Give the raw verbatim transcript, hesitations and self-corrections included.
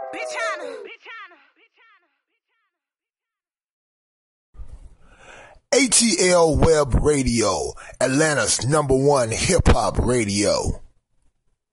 A T L Web Radio, Atlanta's number one hip-hop radio.